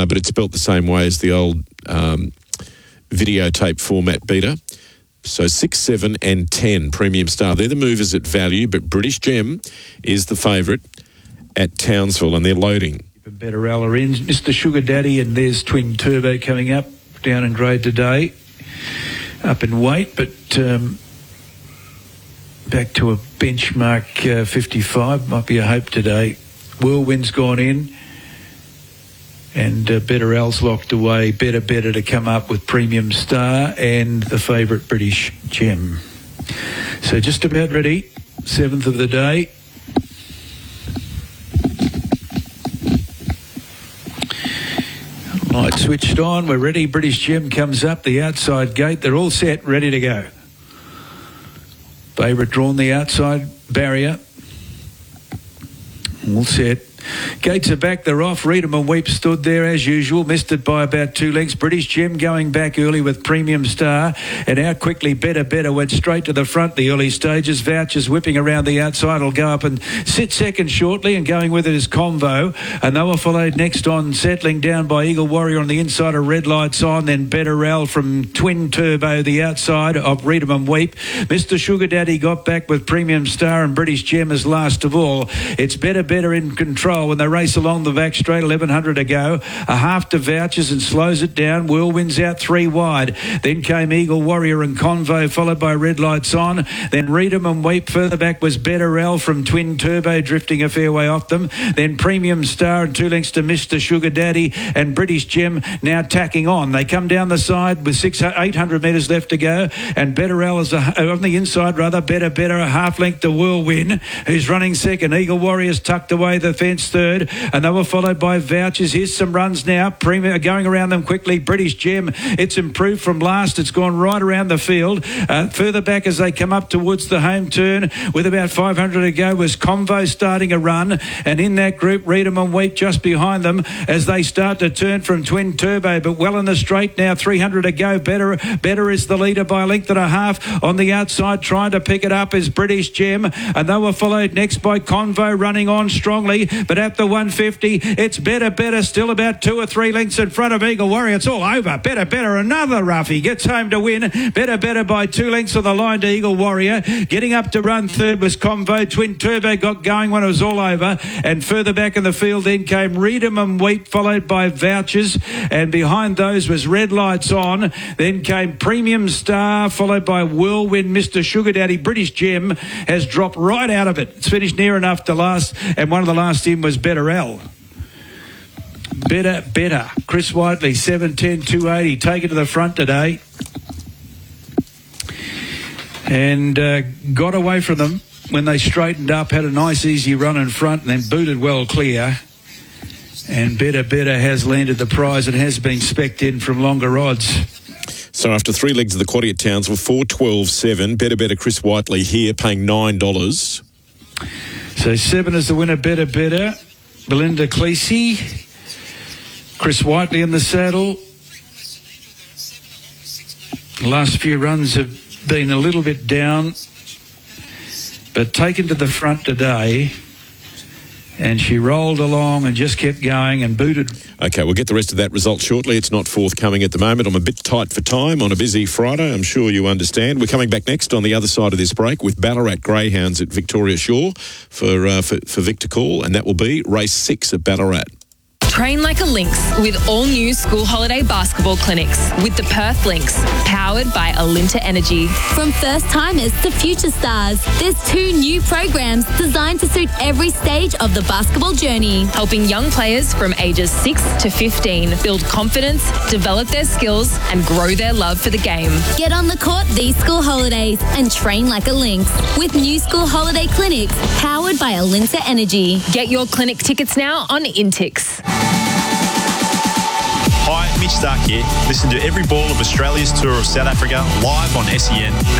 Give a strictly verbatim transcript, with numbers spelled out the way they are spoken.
uh, but it's spelt the same way as the old um, videotape format beater. So six, seven and ten, Premium Star. They're the movers at value, but British Gem is the favourite at Townsville, and they're loading. Better Ella in. Mister Sugar Daddy, and there's Twin Turbo coming up, down in grade today, up in weight, but um, back to a benchmark uh, fifty-five. Might be a hope today. Whirlwind's gone in, and uh, Better Al's locked away. Better Better to come up with Premium Star and the favourite British Gem. So just about ready. Seventh of the day. Light switched on. We're ready. British Gem comes up the outside gate. They're all set, ready to go. Favourite drawn the outside barrier. All set. Gates are back, they're off. Readham and Weep stood there as usual, missed it by about two lengths. British Gem going back early with Premium Star, and out quickly Better Better went straight to the front the early stages. Vouchers whipping around the outside will go up and sit second shortly, and going with it is Convo, and they were followed next on, settling down by Eagle Warrior on the inside of Red Lights On, then Better Al from Twin Turbo the outside of Readham and Weep. Mister Sugar Daddy got back with Premium Star, and British Gem is last of all. It's Better Better in control when they race along the back straight, eleven hundred to go. A half to Vouchers and slows it down. Whirlwind's out three wide. Then came Eagle Warrior and Convo, followed by Red Lights On. Then Readham and Weep. Further back was Better Al from Twin Turbo, drifting a fair way off them. Then Premium Star and two lengths to Mister Sugar Daddy, and British Gem now tacking on. They come down the side with six, eight hundred metres left to go, and Better Al is a, on the inside, rather. Better Better a half length to Whirlwind, who's running second. Eagle Warrior's tucked away the fence third, and they were followed by Vouchers. Here's some runs now. Premier going around them quickly. British Gem, it's improved from last. It's gone right around the field. Uh, further back as they come up towards the home turn with about five hundred to go was Convo starting a run, and in that group Readham and Weep just behind them as they start to turn from Twin Turbo, but well in the straight now. Three hundred to go. Better Better is the leader by a length and a half. On the outside trying to pick it up is British Gem, and they were followed next by Convo, running on strongly, but at the one fifty it's Better Better still about two or three lengths in front of Eagle Warrior. It's all over. Better Better, another roughie, gets home to win. Better Better by two lengths of the line to Eagle Warrior. Getting up to run third was Convo. Twin Turbo got going when it was all over, and further back in the field then came Readham and Weep, followed by Vouchers, and behind those was Red Lights On. Then came Premium Star, followed by Whirlwind. Mister Sugar Daddy. British Gem has dropped right out of it. It's finished near enough to last, and one of the last in was Better Al. Better, Better. Chris Whiteley, seven ten, two eighty, taken to the front today. And uh, got away from them when they straightened up, had a nice easy run in front, and then booted well clear. And Better, Better has landed the prize and has been specced in from longer odds. So after three legs of the quaddy at Townsville, four twelve seven, Better Better Chris Whiteley here paying nine dollars. So seven is the winner, Better Better. Belinda Cleese, Chris Whiteley in the saddle. The last few runs have been a little bit down, but taken to the front today, and she rolled along and just kept going and booted. Okay, we'll get the rest of that result shortly. It's not forthcoming at the moment. I'm a bit tight for time on a busy Friday. I'm sure you understand. We're coming back next on the other side of this break with Ballarat Greyhounds at Victoria Shore for, uh, for, for Vic to call, and that will be race six at Ballarat. Train like a Lynx with all new school holiday basketball clinics with the Perth Lynx, powered by Alinta Energy. From first timers to future stars, there's two new programs designed to suit every stage of the basketball journey, helping young players from ages six to fifteen build confidence, develop their skills, and grow their love for the game. Get on the court these school holidays and train like a Lynx with new school holiday clinics powered by Alinta Energy. Get your clinic tickets now on Intix. Hi, Mitch Stark here. Listen to every ball of Australia's tour of South Africa live on S E N